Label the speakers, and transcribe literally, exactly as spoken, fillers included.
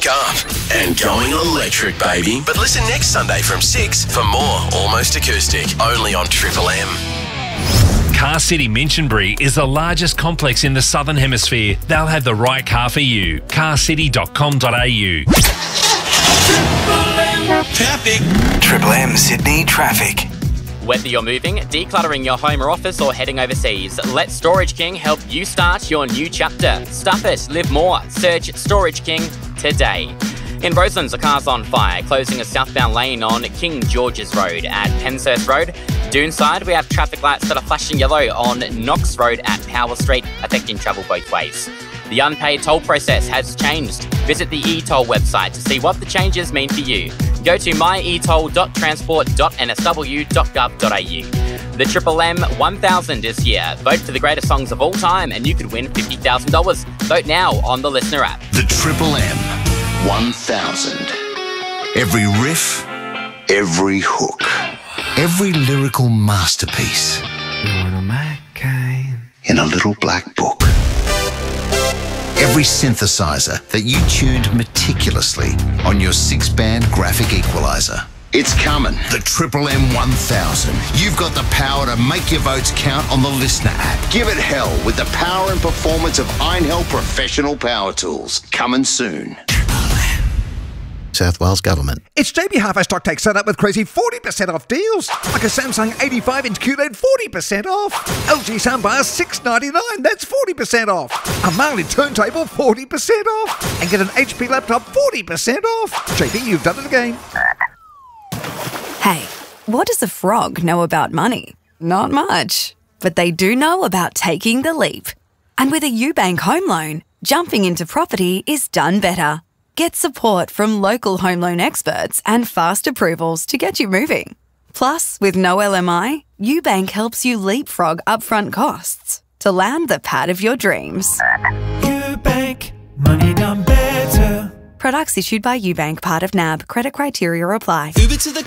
Speaker 1: Wake up and going electric, baby. But listen next Sunday from six for more Almost Acoustic, only on Triple M.
Speaker 2: Car City Minchinbury is the largest complex in the Southern Hemisphere. They'll have the right car for you. car city dot com dot a u.
Speaker 1: Traffic.
Speaker 3: Triple M Sydney traffic.
Speaker 4: Whether you're moving, decluttering your home or office, or heading overseas, let Storage King help you start your new chapter. Stuff it, live more. Search Storage King today. In Roselands, a car's on fire, closing a southbound lane on King George's Road at Penshurst Road. Doonside, we have traffic lights that are flashing yellow on Knox Road at Power Street, affecting travel both ways. The unpaid toll process has changed. Visit the e-toll website to see what the changes mean for you. Go to my e toll dot transport dot n s w dot gov dot a u. The Triple M one thousand is here. Vote for the greatest songs of all time and you could win fifty thousand dollars. Vote now on the Listener app.
Speaker 5: The Triple M one thousand. Every riff, every hook, every lyrical masterpiece in a little black book. Every synthesizer that you tuned meticulously on your six-band graphic equalizer. It's coming. The Triple M one thousand. You've got the power to make your votes count on the Listener app. Give it hell with the power and performance of Iron Hell Professional Power Tools. Coming soon.
Speaker 6: South Wales Government.
Speaker 7: It's J B Hi-Fi Stock Take set up with crazy forty percent off deals. Like a Samsung eighty-five inch Q L E D, forty percent off. L G soundbar, six ninety-nine, that's forty percent off. A Marley turntable, forty percent off. And get an H P laptop, forty percent off. J B, you've done it again.
Speaker 8: Hey, what does a frog know about money? Not much. But they do know about taking the leap. And with a UBank home loan, jumping into property is done better. Get support from local home loan experts and fast approvals to get you moving. Plus, with no L M I, UBank helps you leapfrog upfront costs to land the pad of your dreams.
Speaker 9: UBank, money done better.
Speaker 8: Products issued by UBank, part of N A B. Credit criteria apply.
Speaker 9: Uber to the